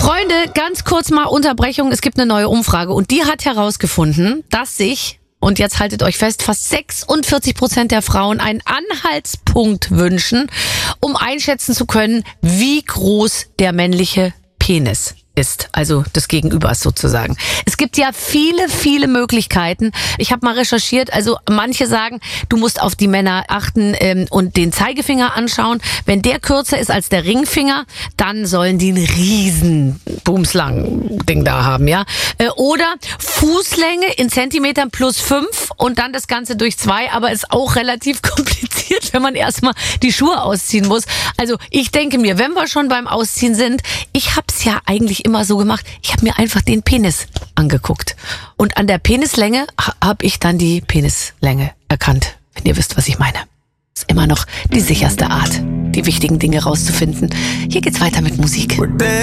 Freunde, ganz kurz mal Unterbrechung. Es gibt eine neue Umfrage und die hat herausgefunden, dass sich, und jetzt haltet euch fest, fast 46% der Frauen einen Anhaltspunkt wünschen, um einschätzen zu können, wie groß der männliche Penis ist, also des Gegenübers sozusagen. Es gibt ja viele, viele Möglichkeiten. Ich habe mal recherchiert, also manche sagen, du musst auf die Männer achten und den Zeigefinger anschauen. Wenn der kürzer ist als der Ringfinger, dann sollen die einen riesen bumslangen Ding da haben, ja. Oder Fußlänge in Zentimetern +5 und dann das Ganze durch 2, aber ist auch relativ kompliziert, wenn man erstmal die Schuhe ausziehen muss. Also ich denke mir, wenn wir schon beim Ausziehen sind, ich hab's ja eigentlich immer so gemacht, ich habe mir einfach den Penis angeguckt. Und an der Penislänge habe ich dann die Penislänge erkannt, wenn ihr wisst, was ich meine. Ist immer noch die sicherste Art, die wichtigen Dinge rauszufinden. Hier geht's weiter mit Musik.